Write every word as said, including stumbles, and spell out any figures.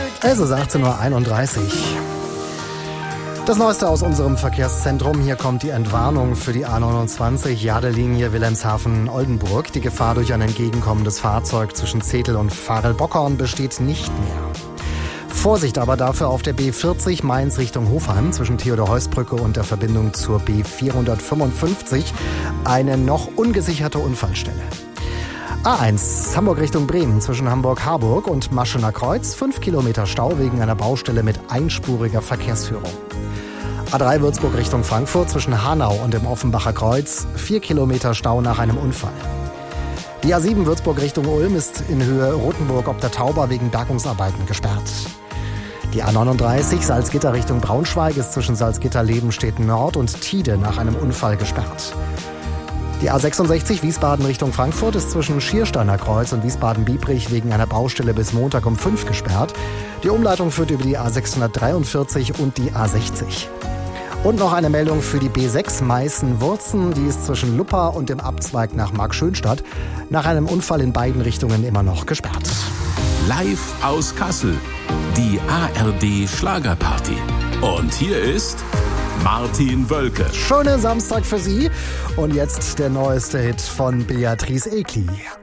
Es ist achtzehn Uhr einunddreißig. Das Neueste aus unserem Verkehrszentrum. Hier kommt die Entwarnung für die A neunundzwanzig, Jadelinie Wilhelmshaven-Oldenburg. Die Gefahr durch ein entgegenkommendes Fahrzeug zwischen Zetel und Varel-Bockhorn besteht nicht mehr. Vorsicht aber dafür auf der B vierzig Mainz Richtung Hofheim zwischen Theodor-Heuss-Brücke und der Verbindung zur B vierhundertfünfundfünfzig eine noch ungesicherte Unfallstelle. A eins Hamburg Richtung Bremen zwischen Hamburg-Harburg und Maschener Kreuz, fünf Kilometer Stau wegen einer Baustelle mit einspuriger Verkehrsführung. A drei Würzburg Richtung Frankfurt zwischen Hanau und dem Offenbacher Kreuz, vier Kilometer Stau nach einem Unfall. Die A sieben Würzburg Richtung Ulm ist in Höhe Rothenburg ob der Tauber wegen Bergungsarbeiten gesperrt. Die A neununddreißig Salzgitter Richtung Braunschweig ist zwischen Salzgitter-Lebenstedt Nord und Tide nach einem Unfall gesperrt. Die A sechsundsechzig Wiesbaden Richtung Frankfurt ist zwischen Schiersteiner Kreuz und Wiesbaden-Biebrich wegen einer Baustelle bis Montag um fünf gesperrt. Die Umleitung führt über die A sechshundertdreiundvierzig und die A sechzig. Und noch eine Meldung für die B sechs Meißen-Wurzen. Die ist zwischen Luppa und dem Abzweig nach Markschönstadt nach einem Unfall in beiden Richtungen immer noch gesperrt. Live aus Kassel, die A R D Schlagerparty. Und hier ist Martin Wölke. Schönen Samstag für Sie. Und jetzt der neueste Hit von Beatrice Egli.